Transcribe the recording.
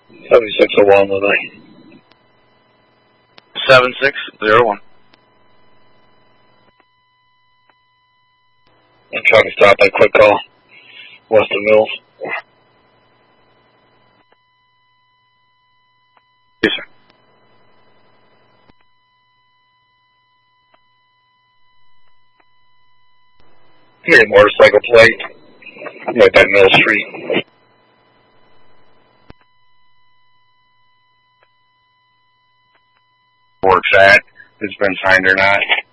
7601 Lily. 7601. I'm trying to stop at quick call. Weston Mills. Yes, sir. Here, motorcycle plate. Right by Mill Street. Works at, if it's been signed or not.